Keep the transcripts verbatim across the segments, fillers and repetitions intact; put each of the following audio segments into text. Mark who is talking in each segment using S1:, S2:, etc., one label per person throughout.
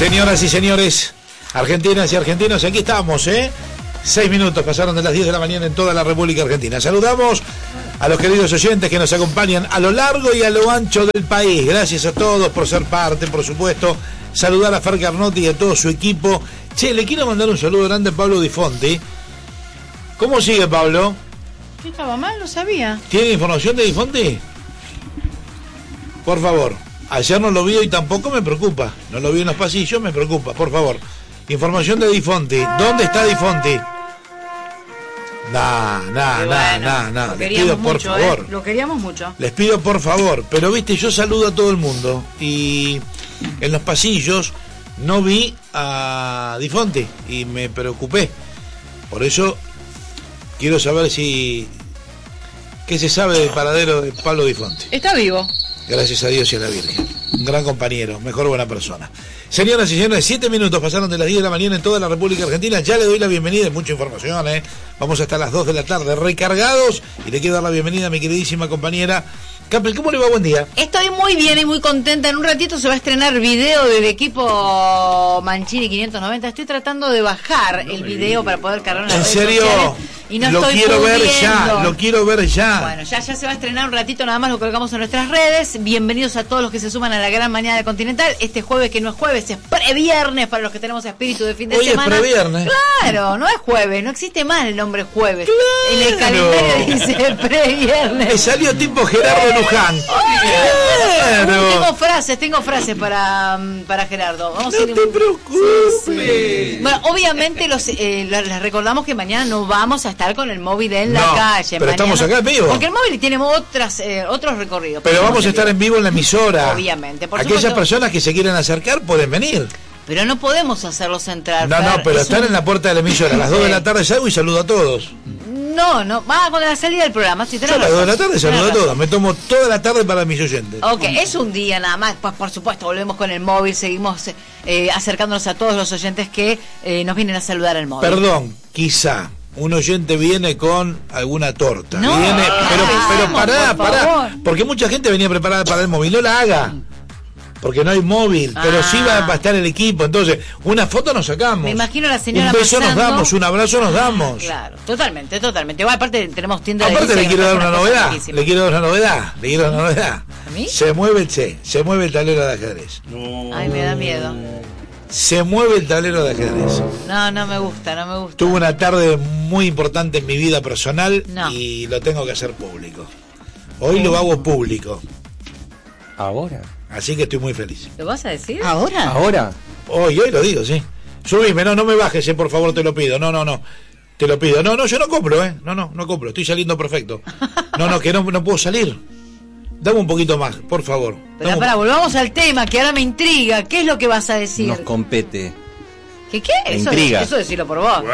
S1: Señoras y señores, argentinas y argentinos, aquí estamos, ¿eh? Seis minutos pasaron de las diez de la mañana en toda la República Argentina. Saludamos a los queridos oyentes que nos acompañan a lo largo y a lo ancho del país. Gracias a todos por ser parte, por supuesto. Saludar a Fer Carnotti y a todo su equipo. Che, le quiero mandar un saludo grande a Pablo Di Fonti. ¿Cómo sigue, Pablo?
S2: ¿Qué estaba mal? No sabía.
S1: ¿Tiene información de Di Fonti? Por favor. Ayer no lo vi y tampoco me preocupa. No lo vi en los pasillos, me preocupa, por favor. Información de Di Fonti. ¿Dónde está Di Fonti? Nah, nah, nah, nah, nah. Les pido por
S2: mucho,
S1: favor.
S2: ¿eh? Lo queríamos mucho.
S1: Les pido por favor. Pero viste, yo saludo a todo el mundo. Y en los pasillos no vi a Di Fonti. Y me preocupé. Por eso quiero saber si... ¿Qué se sabe del paradero de Pablo Di Fonti?
S2: Está vivo.
S1: Gracias a Dios y a la Virgen. Un gran compañero, mejor buena persona. Señoras y señores, siete minutos pasaron de las diez de la mañana en toda la República Argentina. Ya le doy la bienvenida, mucha información, ¿eh? Vamos hasta las dos de la tarde recargados. Y le quiero dar la bienvenida a mi queridísima compañera Capel. ¿Cómo le va? Buen día.
S2: Estoy muy bien y muy contenta. En un ratito se va a estrenar video del equipo Mancini quinientos noventa. Estoy tratando de bajar el video para poder cargar en las
S1: ¿En
S2: redes
S1: serio?
S2: sociales y no
S1: lo
S2: estoy
S1: quiero
S2: pudiendo.
S1: ver ya, lo quiero ver ya.
S2: Bueno, ya, ya se va a estrenar un ratito, nada más lo colgamos en nuestras redes. Bienvenidos a todos los que se suman a la gran mañana de Continental. Este jueves, que no es jueves, es previernes para los que tenemos espíritu de fin de
S1: Hoy
S2: semana.
S1: es previernes.
S2: Claro, no es jueves, no existe más el nombre jueves.
S1: Claro.
S2: En el calendario dice previernes.
S1: Me salió tipo Gerardo Luján. Claro.
S2: Tengo frases, tengo frases para, para Gerardo. Vamos
S1: No
S2: a ir...
S1: te preocupes.
S2: Sí, sí. Bueno, obviamente los, eh, les recordamos que mañana no vamos a estar con el móvil en la
S1: No,
S2: calle.
S1: pero
S2: mañana,
S1: estamos acá en vivo.
S2: Porque el móvil tiene otras, eh, otros recorridos.
S1: Pero vamos a estar en vivo en la emisora.
S2: Obviamente, por
S1: Aquellas
S2: supuesto.
S1: personas que se quieran acercar pueden venir.
S2: Pero no podemos hacerlos entrar.
S1: No,
S2: Fer.
S1: no, pero
S2: Es
S1: están
S2: un-
S1: en la puerta de la emisora. A las
S2: Sí.
S1: dos de la tarde salgo y saludo a todos.
S2: No, no, va con la salida del programa. Sí,
S1: Yo a las dos de la tarde saludo a todos. Me tomo toda la tarde para mis oyentes.
S2: Ok, es un día nada más. Pues por supuesto, volvemos con el móvil, seguimos eh, acercándonos a todos los oyentes que eh, nos vienen a saludar al móvil.
S1: Perdón, quizá un oyente viene con alguna torta.
S2: No,
S1: viene, pero,
S2: ah,
S1: pero pará,
S2: por
S1: pará.
S2: favor.
S1: Porque mucha gente venía preparada para el móvil. No la haga. Porque no hay móvil, pero
S2: Ah.
S1: sí va a estar el equipo. Entonces, una foto nos sacamos.
S2: Me imagino a la señora
S1: Un beso
S2: pasando.
S1: nos damos, un abrazo nos damos.
S2: Claro, totalmente, totalmente. Bueno, aparte tenemos tienda de
S1: Aparte le
S2: Ibiza y
S1: quiero dar
S2: nos
S1: una
S2: hacen
S1: novedad,
S2: cosas
S1: le quiero dar una novedad, le quiero dar una novedad.
S2: ¿A mí?
S1: Se mueve el che, se mueve el tablero de ajedrez.
S2: Ay, me da miedo.
S1: Se mueve el tablero de ajedrez.
S2: No, no me gusta, no me gusta.
S1: Tuve una tarde muy importante en mi vida personal
S2: No.
S1: y lo tengo que hacer público. Hoy lo hago público,
S3: ¿Ahora?
S1: así que estoy muy feliz.
S2: ¿Lo vas a decir?
S4: ¿Ahora?
S3: ¿Ahora?
S1: Hoy, hoy lo digo, sí. Subime, no, no me bajes, eh, por favor, te lo pido. No, no, no. Te lo pido. No, no, yo no compro, ¿eh? No, no, no compro. Estoy saliendo perfecto. No, no, que no, no puedo salir. Dame un poquito más, por favor.
S2: Pero
S1: Dame un-
S2: pará, volvamos al tema, que ahora me intriga. ¿Qué es lo que vas a decir?
S3: Nos compete.
S2: ¿Qué qué?
S3: Me
S2: Eso,
S3: intriga.
S2: eso decirlo por vos.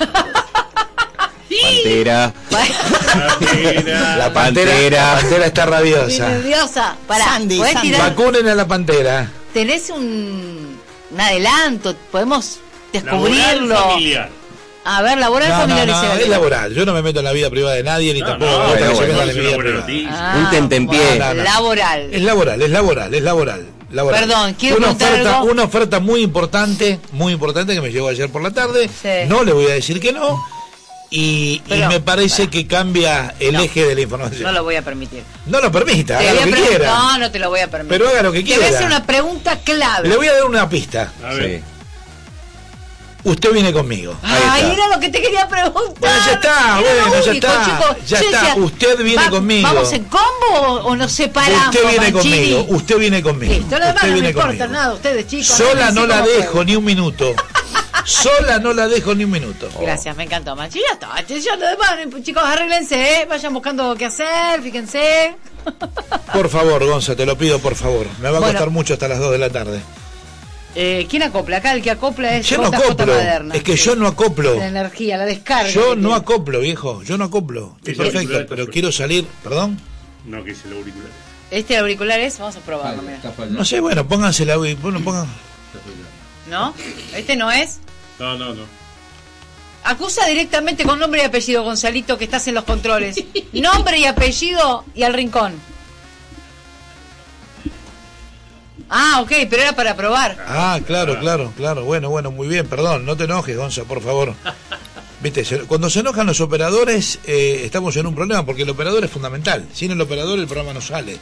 S3: Pantera.
S1: La pantera,
S3: Pantera.
S1: la pantera está
S2: Estoy
S1: rabiosa.
S2: nerviosa. Pará,
S4: Sandy,
S2: ¿podés
S4: Sandy.
S2: tirar?
S1: Vacunen a la pantera.
S2: ¿Tenés un, un adelanto? ¿Podemos descubrirlo?
S5: Laboral familiar.
S2: A ver, laboral
S1: No, no,
S2: familiar y
S1: no,
S2: se
S1: es laboral. Yo no me meto en la vida privada de nadie, ni
S5: No,
S1: tampoco
S5: no,
S1: me gusta
S3: bueno,
S1: que se
S3: bueno,
S1: metan
S5: es
S1: en mi
S5: una
S1: vida
S5: buena
S1: privada.
S5: noticia.
S3: Un tentempié.
S1: no, no.
S2: Laboral.
S1: Es laboral, es laboral, es laboral. laboral.
S2: Perdón, quiero
S1: una
S2: contar
S1: oferta,
S2: algo.
S1: una oferta muy importante, muy importante que me llegó ayer por la tarde.
S2: Sí.
S1: No le voy a decir que no. Y, y
S2: Pero,
S1: me parece que cambia el
S2: No.
S1: eje de la información.
S2: No lo voy a permitir.
S1: No lo permita,
S2: Te
S1: haga
S2: voy
S1: lo
S2: a
S1: que
S2: pregun-
S1: quiera.
S2: No, no te lo voy a permitir.
S1: Pero haga lo que
S2: Te voy a
S1: quiera.
S2: hacer una pregunta clave.
S1: Le voy a dar una pista.
S5: A ver.
S3: Sí.
S1: Usted viene conmigo.
S3: Ahí
S2: Ay,
S3: está.
S2: era lo que te quería preguntar.
S1: Bueno, ya está,
S2: Era
S1: bueno,
S2: lo
S1: ya
S2: único,
S1: está,
S2: chicos.
S1: ya
S2: Yo
S1: está.
S2: decía,
S1: Usted viene
S2: va-
S1: conmigo.
S2: ¿Vamos en combo o, o nos separamos?
S1: Usted viene
S2: Mancini?
S1: conmigo. Usted viene conmigo.
S2: Listo, lo demás
S1: Usted
S2: no me
S1: viene
S2: importa
S1: conmigo.
S2: nada. Ustedes, chicos.
S1: Sola
S2: no
S1: no la
S2: cómo
S1: dejo
S2: juegan.
S1: ni un minuto. Sola no la dejo ni un minuto.
S2: Gracias, me encantó, Mancini. Ya está. Ya lo demás, chicos, arréglense, ¿eh? Vayan buscando qué hacer, fíjense.
S1: Por favor, Gonza, te lo pido, por favor. Me va a
S2: Bueno.
S1: costar mucho hasta las dos de la tarde.
S2: Eh, ¿Quién acopla? Acá el que acopla es
S1: Yo no
S2: J J
S1: acoplo.
S2: Maderna.
S1: Es que
S2: Sí.
S1: yo no acoplo.
S2: La energía, la descarga.
S1: Yo
S2: que
S1: no
S2: tiene.
S1: acoplo, viejo. Yo no acoplo. Estoy
S5: Sí,
S1: perfecto,
S5: auricular,
S1: pero
S5: perfecto.
S1: quiero salir. ¿Perdón?
S5: No, que es el auricular.
S2: Este auricular es, vamos a probarlo, mira.
S1: No sé, bueno, pónganse la. Bueno, pongan.
S2: ¿No? Este no es.
S5: No, no, no.
S2: Acusa directamente con nombre y apellido, Gonzalito, que estás en los controles. Nombre y apellido y al rincón. Ah, ok, pero era para probar.
S1: Ah, claro, claro, claro. Bueno, bueno, muy bien, perdón, no te enojes, Gonza, por favor. Viste, se- cuando se enojan los operadores, eh, estamos en un problema, porque el operador es fundamental. Sin el operador el programa no sale.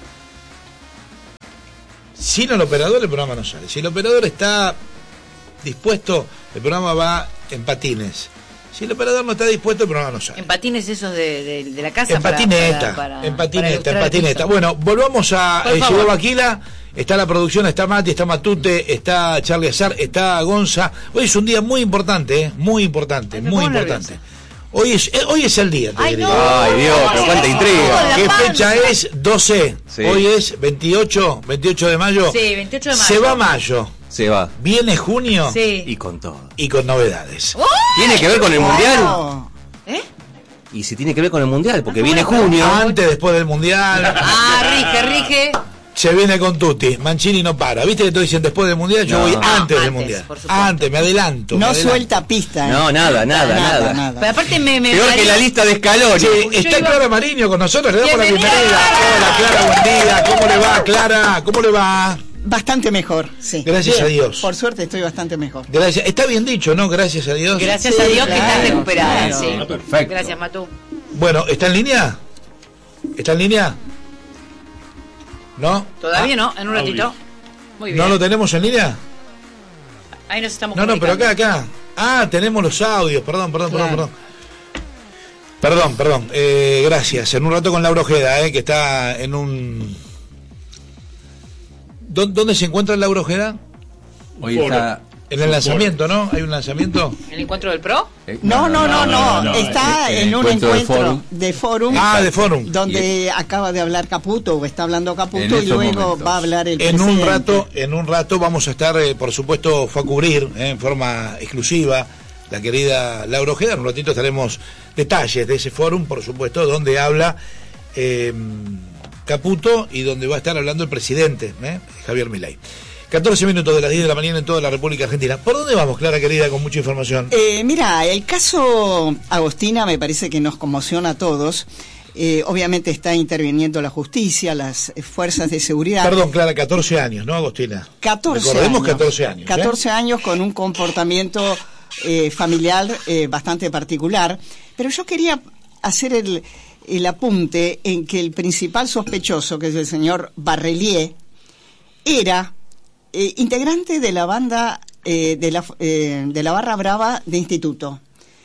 S1: Sin el operador el programa no sale. Si el operador está dispuesto, el programa va en patines. Si el operador no está dispuesto, el programa no sale.
S2: En patines esos de, de, de la casa.
S1: En
S2: para-
S1: patineta,
S2: para- para-
S1: en
S2: para
S1: patineta,
S2: ilustrar
S1: en
S2: el
S1: patineta.
S2: piso.
S1: Bueno, volvamos a
S2: Por
S1: eh,
S2: favor.
S1: llegó Vaquila, está la producción, está Mati, está Matute, está Charlie Azar, está Gonza. Hoy es un día muy importante, eh, muy importante,
S2: Ay, me
S1: muy
S2: pongo
S1: importante.
S2: nerviosa.
S1: Hoy es eh, hoy es el día, te
S2: Ay,
S1: diría.
S2: no.
S3: Ay, Dios, pero cuánta
S2: Ay,
S3: intriga.
S2: la
S1: ¿Qué
S2: panza.
S1: fecha es? doce.
S3: Sí.
S1: Hoy es veintiocho, veintiocho de mayo.
S2: Sí, veintiocho de mayo.
S1: Se va mayo.
S3: Se va.
S1: Viene junio
S2: Sí.
S3: Y con todo.
S1: y con novedades.
S2: ¡Oh!
S3: ¿Tiene que ver con el mundial?
S4: Oh,
S2: ¿Eh?
S3: Y si tiene que ver con el mundial, porque
S2: Ah,
S3: viene
S2: bueno,
S3: junio.
S1: Antes, después del mundial.
S2: Ah, rige, rige.
S1: Se viene con Tutti, Mancini no para. ¿Viste que todos dicen después del mundial? Yo
S3: No.
S1: voy
S3: No,
S1: antes del
S2: antes,
S1: mundial.
S2: por supuesto.
S1: Antes, me adelanto. me
S4: no
S1: adelanto.
S4: suelta pista. ¿eh?
S3: No, nada, nada, nada.
S2: Pero aparte me... me
S3: Peor que la lista de Scaloni.
S1: Sí,
S2: Yo
S1: está
S2: iba-
S1: Clara Mariño con nosotros, le damos la
S2: Bienvenida.
S1: bienvenida. Hola Clara, buen día. ¿Cómo le va, Clara? ¿Cómo le va?
S4: Bastante mejor, sí.
S1: Gracias
S4: Bien,
S1: a Dios.
S4: Por suerte estoy bastante mejor.
S1: Gracias. Está bien dicho, ¿no? Gracias a Dios.
S2: Gracias
S4: Sí,
S2: a Dios que
S4: claro,
S2: estás recuperada.
S4: claro.
S2: Sí.
S3: Ah, perfecto.
S2: Gracias, Matú.
S1: Bueno, ¿está en línea? ¿Está en línea? ¿No?
S2: Todavía
S1: Ah,
S2: no, en un ratito. Muy bien.
S1: ¿No lo tenemos en línea?
S2: Ahí nos estamos
S1: No, no, pero acá,
S2: comunicando.
S1: acá. Ah, tenemos los audios. Perdón, perdón,
S4: Claro.
S1: perdón, perdón. Perdón, perdón. Eh, gracias. En un rato con Laura Ojeda, eh, que está en un... ¿Dó- ¿Dónde se encuentra Laura Ojeda?
S3: Hoy
S5: Foro.
S3: está.
S1: En el lanzamiento, ¿no? ¿Hay un lanzamiento?
S2: ¿El encuentro del Pro?
S3: eh,
S4: No, no, no, no.
S5: no, no,
S4: Está
S3: eh,
S4: en un
S3: encuentro de
S4: encuentro
S3: Forum.
S4: de Forum.
S1: Ah, de Forum.
S4: Donde acaba de hablar Caputo, o está hablando
S3: En
S4: Caputo, y
S3: estos
S4: luego
S3: momentos.
S4: va a hablar el
S1: En un
S4: presidente.
S1: rato, en un rato vamos a estar, eh, por supuesto, fue a cubrir eh, en forma exclusiva la querida Laura Ojeda. En un ratito estaremos detalles de ese fórum, por supuesto, donde habla eh, Caputo y donde va a estar hablando el presidente, eh, Javier Milei. catorce minutos de las diez de la mañana en toda la República Argentina. ¿Por dónde vamos, Clara querida, con mucha información?
S4: Eh, mira, el caso Agostina me parece que nos conmociona a todos. Eh, obviamente está interviniendo la justicia, las eh, fuerzas de seguridad.
S1: Perdón, Clara, catorce años, ¿no, Agostina?
S4: catorce
S1: Recordemos
S4: años.
S1: catorce años. ¿eh?
S4: catorce años con un comportamiento eh, familiar eh, bastante particular. Pero yo quería hacer el, el apunte en que el principal sospechoso, que es el señor Barrelier, era eh, integrante de la banda eh, de, la, eh, de la Barra Brava de Instituto.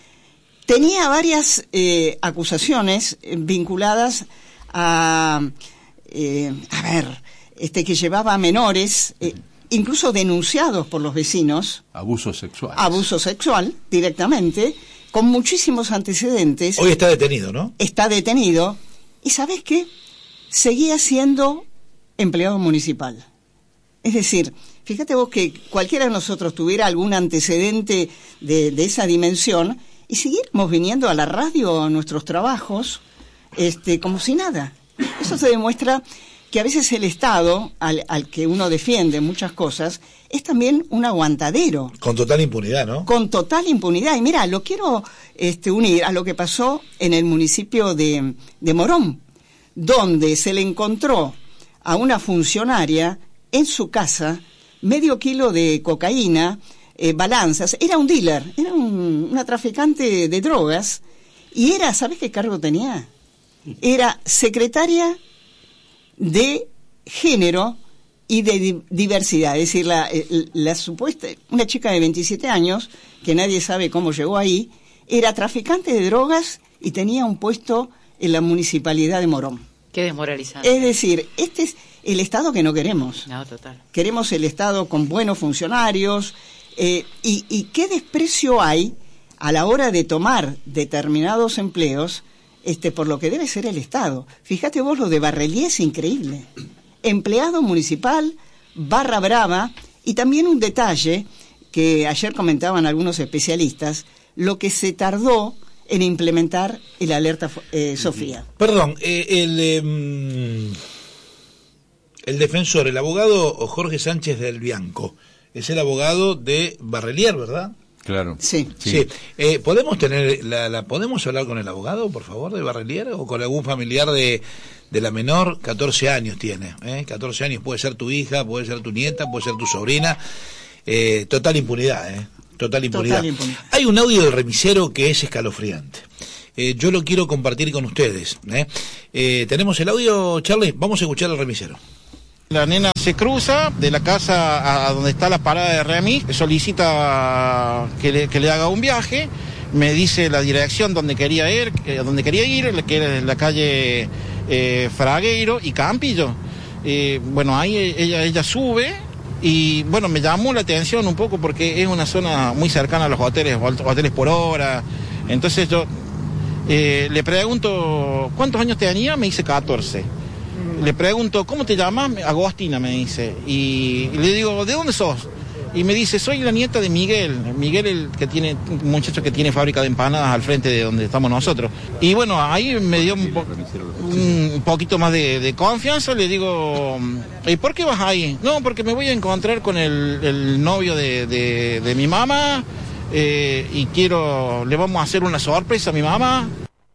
S4: Tenía varias eh, acusaciones eh, vinculadas a, eh, a ver, este que llevaba a menores, eh, incluso denunciados por los vecinos,
S3: Abuso sexual.
S4: abuso sexual directamente, con muchísimos antecedentes.
S1: Hoy está detenido, ¿no?
S4: Está detenido y ¿sabes qué? Seguía siendo empleado municipal. Es decir, fíjate vos que cualquiera de nosotros tuviera algún antecedente de, de esa dimensión y seguiremos viniendo a la radio, a nuestros trabajos, este, como si nada. Eso se demuestra que a veces el Estado, al, al que uno defiende muchas cosas, es también un aguantadero.
S1: Con total impunidad, ¿no?
S4: Con total impunidad. Y mira, lo quiero este, unir a lo que pasó en el municipio de, de Morón, donde se le encontró a una funcionaria en su casa medio kilo de cocaína, eh, balanzas. Era un dealer, era un, una traficante de drogas. Y era, ¿sabes qué cargo tenía? Era secretaria de género y de di- diversidad, es decir, la, eh, la supuesta, una chica de veintisiete años, que nadie sabe cómo llegó ahí, era traficante de drogas y tenía un puesto en la municipalidad de Morón.
S2: Qué desmoralizante.
S4: Es decir, este es el Estado que no queremos.
S2: No, total.
S4: Queremos el Estado con buenos funcionarios, eh, y, y qué desprecio hay a la hora de tomar determinados empleos este, por lo que debe ser el Estado. Fíjate vos, lo de Barrelier es increíble. Empleado municipal, barra brava, y también un detalle que ayer comentaban algunos especialistas, lo que se tardó en implementar el alerta eh, Sofía.
S1: Perdón, eh, el, eh, el defensor, el abogado Jorge Sánchez del Bianco, es el abogado de Barrelier, ¿verdad?
S3: Claro.
S4: Sí.
S1: Sí. sí. Eh, ¿Podemos tener la, la podemos hablar con el abogado, por favor, de Barrelier, o con algún familiar de, de la menor? catorce años tiene, ¿eh? catorce años, puede ser tu hija, puede ser tu nieta, puede ser tu sobrina. Eh, total impunidad, ¿eh? Total impunidad. Total impunidad. Hay un audio del remisero que es escalofriante. Eh, yo lo quiero compartir con ustedes. ¿eh? Eh, ¿Tenemos el audio, Charlie? Vamos a escuchar al remisero.
S6: La nena se cruza de la casa a donde está la parada de remis, solicita que le, que le haga un viaje, me dice la dirección donde quería ir, eh, donde quería ir, que era en la calle eh, Fragueiro y Campillo. Eh, bueno, ahí ella, ella sube y bueno, me llamó la atención un poco porque es una zona muy cercana a los hoteles, hoteles por hora. Entonces yo eh, le pregunto, ¿cuántos años tenía? Me dice catorce. Le pregunto, ¿cómo te llamas? Agostina, me dice. Y le digo, ¿de dónde sos? Y me dice, soy la nieta de Miguel. Miguel, el que tiene, un muchacho que tiene fábrica de empanadas al frente de donde estamos nosotros. Y bueno, ahí me dio un, po un poquito más de, de confianza. Le digo, ¿y por qué vas ahí? No, porque me voy a encontrar con el, el novio de, de, de mi mamá. Eh, y quiero, le vamos a hacer una sorpresa a mi mamá.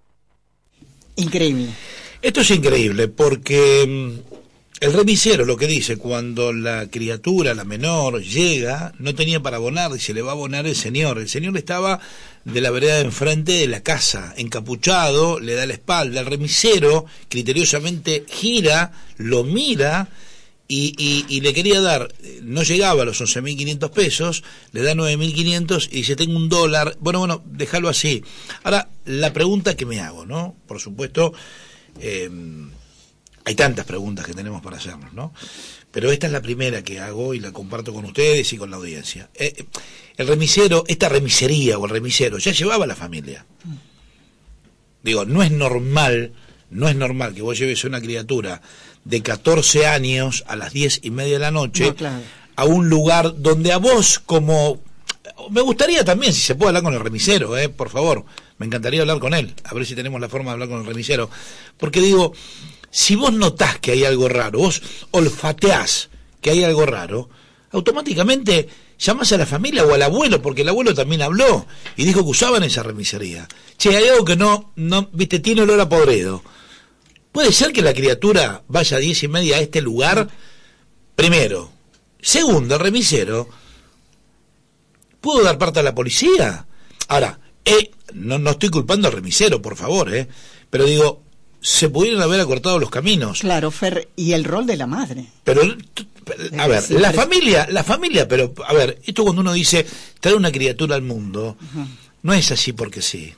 S4: Increíble.
S1: Esto es increíble porque el remisero lo que dice, cuando la criatura, la menor, llega, no tenía para abonar y se le va a abonar el señor. El señor estaba de la vereda de enfrente de la casa, encapuchado, le da la espalda. El remisero criteriosamente gira, lo mira y, y, y le quería dar, no llegaba a los once mil quinientos pesos, le da nueve mil quinientos y dice, tengo un dólar. Bueno, bueno, déjalo así. Ahora, la pregunta que me hago, ¿no? Por supuesto... Eh, hay tantas preguntas que tenemos para hacernos, ¿no? Pero esta es la primera que hago y la comparto con ustedes y con la audiencia. Eh, el remisero, esta remisería o el remisero, ya llevaba a la familia. Digo, no es normal, no es normal que vos lleves a una criatura de catorce años a las diez y media de la noche
S4: no, claro.
S1: a un lugar donde a vos como... Me gustaría también, si se puede hablar con el remisero, eh, por favor, me encantaría hablar con él, a ver si tenemos la forma de hablar con el remisero, porque digo, si vos notás que hay algo raro, vos olfateás que hay algo raro, automáticamente llamás a la familia o al abuelo, porque el abuelo también habló y dijo que usaban esa remisería. Che, hay algo que no, no, viste, tiene olor a podrido. ¿Puede ser que la criatura vaya a diez y media a este lugar? Primero. Segundo, el remisero... ¿Puedo dar parte a la policía? Ahora, eh, no, no estoy culpando al remisero, por favor, eh, pero digo, se pudieron haber acortado los caminos.
S4: Claro, Fer, y el rol de la madre.
S1: Pero, a ver, sí, la familia, la familia, pero, a ver, esto cuando uno dice traer una criatura al mundo, uh-huh. no es así porque sí.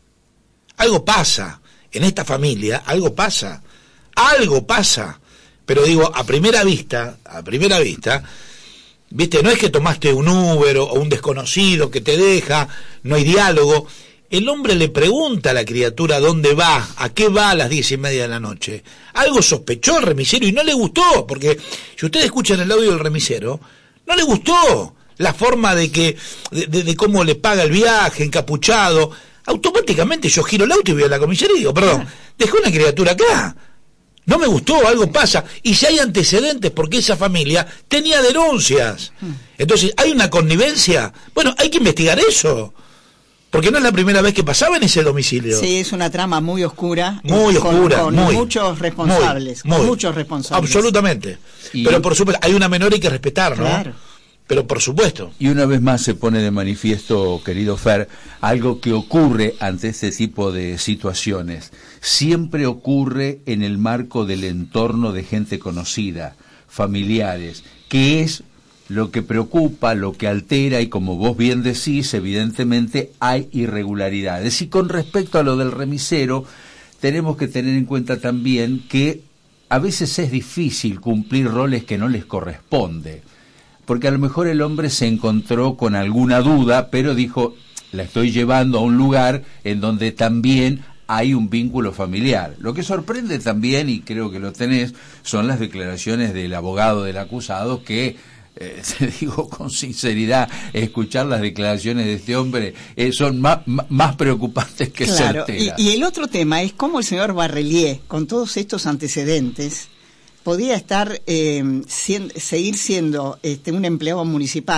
S1: Algo pasa, en esta familia, algo pasa, algo pasa, pero digo, a primera vista, a primera vista... Viste, no es que tomaste un Uber o un desconocido que te deja, no hay diálogo. El hombre le pregunta a la criatura dónde va, a qué va a las diez y media de la noche. Algo sospechó el remisero y no le gustó, porque si ustedes escuchan el audio del remisero, no le gustó la forma de que, de, de, de cómo le paga el viaje, encapuchado. Automáticamente yo giro el auto y voy a la comisaría y digo, perdón, dejó una criatura acá. No me gustó, algo pasa. Y si hay antecedentes, porque esa familia tenía denuncias. Entonces, ¿hay una connivencia? Bueno, hay que investigar eso. Porque no es la primera vez que pasaba en ese domicilio.
S4: Sí, es una trama muy oscura.
S1: Muy
S4: con,
S1: oscura,
S4: con
S1: muy,
S4: muchos responsables.
S1: Muy,
S4: con
S1: muy,
S4: muchos responsables.
S1: Absolutamente. Y... Pero por supuesto, hay una menor y hay que respetar, ¿no?
S4: Claro.
S1: Pero por supuesto.
S3: Y una vez más se pone de manifiesto, querido Fer, algo que ocurre ante este tipo de situaciones. Siempre ocurre en el marco del entorno de gente conocida, familiares, que es lo que preocupa, lo que altera, y como vos bien decís, evidentemente hay irregularidades. Y con respecto a lo del remisero, tenemos que tener en cuenta también que a veces es difícil cumplir roles que no les corresponde. Porque a lo mejor el hombre se encontró con alguna duda, pero dijo, la estoy llevando a un lugar en donde también hay un vínculo familiar. Lo que sorprende también, y creo que lo tenés, son las declaraciones del abogado del acusado que, eh, te digo con sinceridad, escuchar las declaraciones de este hombre eh, son más, más preocupantes que
S4: claro,
S3: certeras.
S4: Y, y el otro tema es cómo el señor Barrelier, con todos estos antecedentes, podía estar eh, siendo, seguir siendo este, un empleado municipal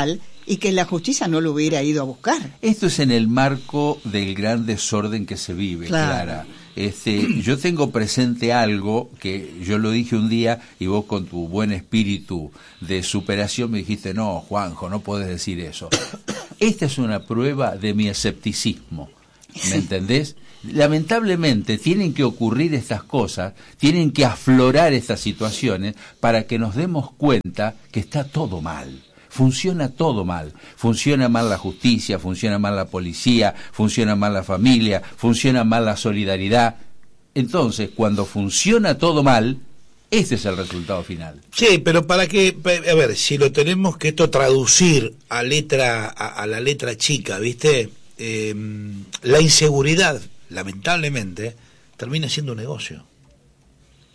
S4: y que la justicia no lo hubiera ido a buscar.
S3: Esto es en el marco del gran desorden que se vive,
S4: Claro.
S3: Clara. Este, yo tengo presente algo que yo lo dije un día y vos con tu buen espíritu de superación me dijiste, no, Juanjo, no podés decir eso. Esta es una prueba de mi escepticismo, ¿me entendés? Lamentablemente tienen que ocurrir estas cosas, tienen que aflorar estas situaciones para que nos demos cuenta que está todo mal. Funciona todo mal, funciona mal la justicia, funciona mal la policía, funciona mal la familia, funciona mal la solidaridad. Entonces, cuando funciona todo mal, ese es el resultado final.
S1: Sí, pero para que, a ver, si lo tenemos que esto traducir a letra, a, a la letra chica, ¿viste? Eh, la inseguridad, lamentablemente, termina siendo un negocio.